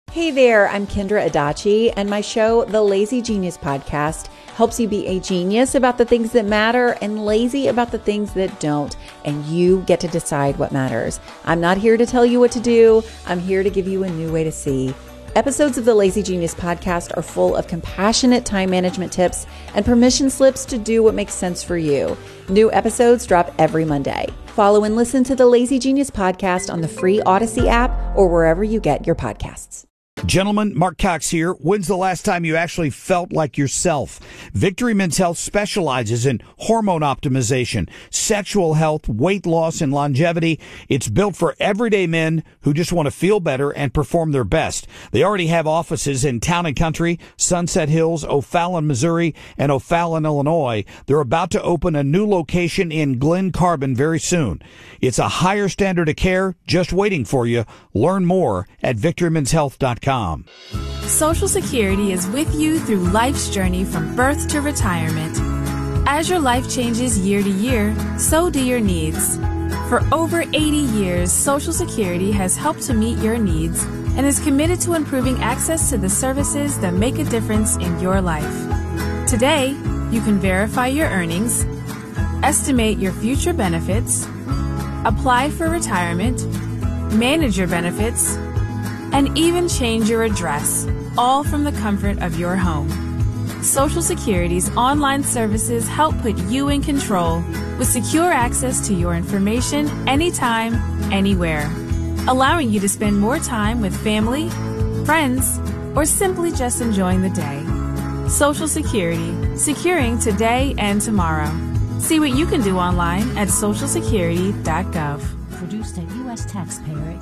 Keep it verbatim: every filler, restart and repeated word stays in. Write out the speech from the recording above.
Hey there, I'm Kendra Adachi, and my show, The Lazy Genius Podcast, helps you be a genius about the things that matter and lazy about the things that don't, and you get to decide what matters. I'm not here to tell you what to do. I'm here to give you a new way to see. Episodes of the Lazy Genius Podcast are full of compassionate time management tips and permission slips to do what makes sense for you. New episodes drop every Monday. Follow and listen to the Lazy Genius Podcast on the free Odyssey app or wherever you get your podcasts. Gentlemen, Mark Cox here. When's the last time you actually felt like yourself? Victory Men's Health specializes in hormone optimization, sexual health, weight loss, and longevity. It's built for everyday men who just want to feel better and perform their best. They already have offices in Town and Country, Sunset Hills, O'Fallon, Missouri, and O'Fallon, Illinois. They're about to open a new location in Glen Carbon very soon. It's a higher standard of care just waiting for you. Learn more at victory men's health dot com. Social Security is with you through life's journey from birth to retirement. As your life changes year to year, so do your needs. For over eighty years, Social Security has helped to meet your needs and is committed to improving access to the services that make a difference in your life. Today, you can verify your earnings, estimate your future benefits, apply for retirement, manage your benefits, and even change your address, all from the comfort of your home. Social Security's online services help put you in control with secure access to your information anytime, anywhere, allowing you to spend more time with family, friends, or simply just enjoying the day. Social Security, securing today and tomorrow. See what you can do online at social security dot gov. Produced at U S taxpayer